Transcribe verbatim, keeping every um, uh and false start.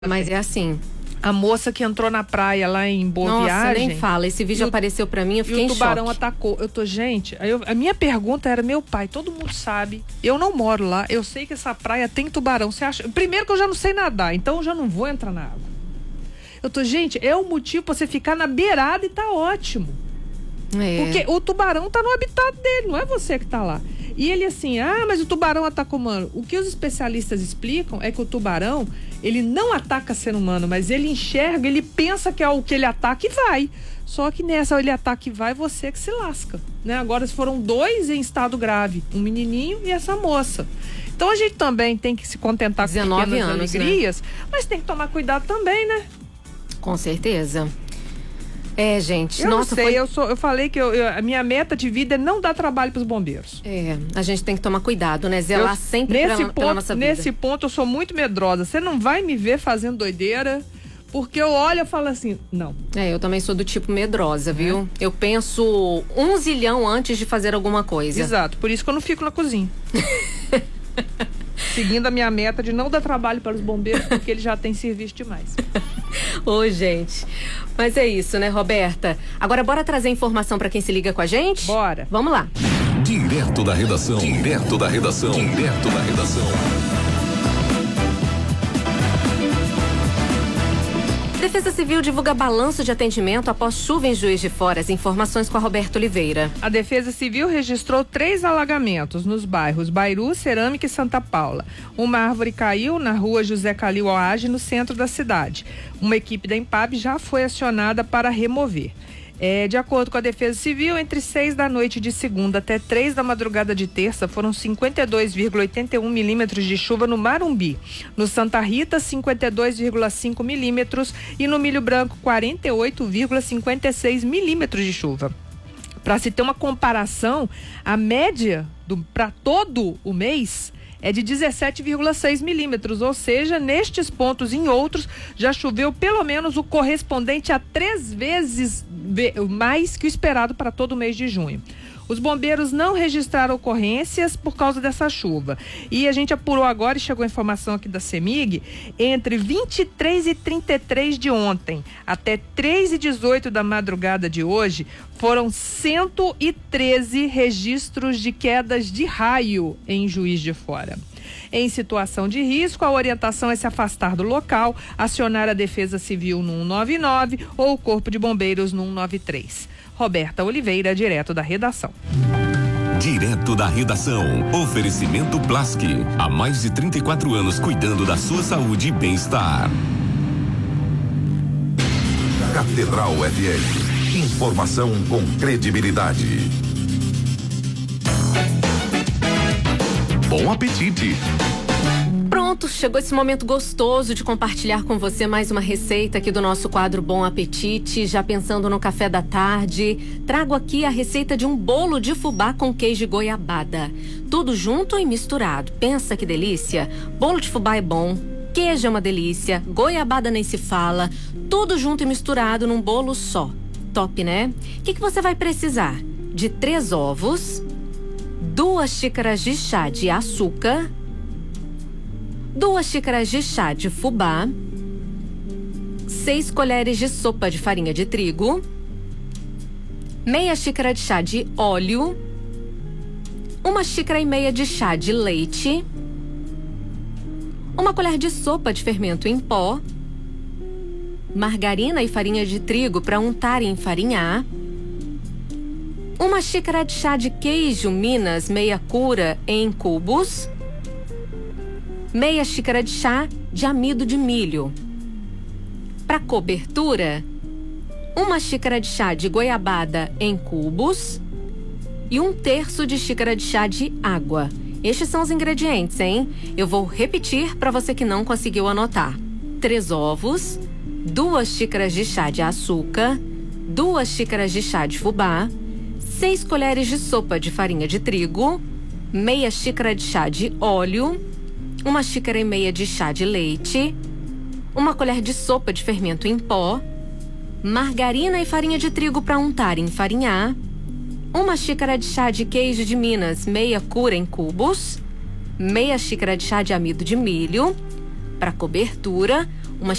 Mas é assim. A moça que entrou na praia lá em Boa Nossa, Viagem. nem fala. Esse vídeo o, apareceu pra mim, eu fiquei em choque. E o tubarão atacou. Eu tô, gente, aí eu, a minha pergunta era, meu pai, todo mundo sabe, eu não moro lá, eu sei que essa praia tem tubarão. Você acha? Primeiro que eu já não sei nadar, então eu já não vou entrar na água. Eu tô, gente, é um motivo pra você ficar na beirada e tá ótimo. É. Porque o tubarão tá no habitat dele, não é você que tá lá. E ele assim, ah, mas o tubarão atacou humano. O que os especialistas explicam é que o tubarão, ele não ataca ser humano, mas ele enxerga, ele pensa que é o que ele ataca e vai. Só que nessa ele ataca e vai, você que se lasca, né? Agora foram dois em estado grave, um menininho e essa moça. Então a gente também tem que se contentar com pequenas anos, alegrias, né? Mas tem que tomar cuidado também, né? Com certeza. É, gente, eu nossa, não sei, foi... eu, sou, eu falei que eu, eu, a minha meta de vida é não dar trabalho pros bombeiros. É, a gente tem que tomar cuidado, né? Zelar eu, sempre nesse pela, ponto, pela nossa vida. Nesse ponto eu sou muito medrosa. Você não vai me ver fazendo doideira, porque eu olho e falo assim, não. É, eu também sou do tipo medrosa, viu? É. Eu penso um zilhão antes de fazer alguma coisa. Exato, por isso que eu não fico na cozinha. Seguindo a minha meta de não dar trabalho para os bombeiros, porque eles já têm serviço demais. Ô, gente. Mas é isso, né, Roberta? Agora bora trazer informação para quem se liga com a gente? Bora. Vamos lá. Direto da redação. Direto da redação. Direto da redação. Defesa Civil divulga balanço de atendimento após chuva em Juiz de Fora. As informações com a Roberto Oliveira. A Defesa Civil registrou três alagamentos nos bairros Bairu, Cerâmica e Santa Paula. Uma árvore caiu na rua José Calil Oage, no centro da cidade. Uma equipe da Empab já foi acionada para remover. É, de acordo com a Defesa Civil, entre seis da noite de segunda até três da madrugada de terça, foram cinquenta e dois vírgula oitenta e um milímetros de chuva no Marumbi. No Santa Rita, cinquenta e dois vírgula cinco milímetros e no Milho Branco, quarenta e oito vírgula cinquenta e seis milímetros de chuva. Para se ter uma comparação, a média para todo o mês é de dezessete vírgula seis milímetros, ou seja, nestes pontos e em outros já choveu pelo menos o correspondente a três vezes mais que o esperado para todo o mês de junho. Os bombeiros não registraram ocorrências por causa dessa chuva. E a gente apurou agora e chegou a informação aqui da CEMIG, entre vinte e três e trinta e três de ontem até três e dezoito da madrugada de hoje, foram cento e treze registros de quedas de raio em Juiz de Fora. Em situação de risco, a orientação é se afastar do local, acionar a Defesa Civil no cento e noventa e nove ou o Corpo de Bombeiros no cento e noventa e três. Roberta Oliveira, direto da redação. Direto da redação. Oferecimento Blask. Há mais de trinta e quatro anos cuidando da sua saúde e bem-estar. Catedral F M. Informação com credibilidade. Bom apetite! Pronto, chegou esse momento gostoso de compartilhar com você mais uma receita aqui do nosso quadro Bom Apetite. Já pensando no café da tarde, trago aqui a receita de um bolo de fubá com queijo e goiabada. Tudo junto e misturado. Pensa que delícia! Bolo de fubá é bom, queijo é uma delícia, goiabada nem se fala, tudo junto e misturado num bolo só. Top, né? O que, que você vai precisar? De três ovos, duas xícaras de chá de açúcar, duas xícaras de chá de fubá, seis colheres de sopa de farinha de trigo, meia xícara de chá de óleo, uma xícara e meia de chá de leite, uma colher de sopa de fermento em pó, margarina e farinha de trigo para untar e enfarinhar, uma xícara de chá de queijo Minas meia cura em cubos, meia xícara de chá de amido de milho. Para cobertura, uma xícara de chá de goiabada em cubos e um terço de xícara de chá de água. Estes são os ingredientes, hein? Eu vou repetir para você que não conseguiu anotar. Três ovos, duas xícaras de chá de açúcar, duas xícaras de chá de fubá, seis colheres de sopa de farinha de trigo, meia xícara de chá de óleo, uma xícara e meia de chá de leite, uma colher de sopa de fermento em pó, margarina e farinha de trigo para untar e enfarinhar, uma xícara de chá de queijo de Minas meia cura em cubos, meia xícara de chá de amido de milho. Para cobertura,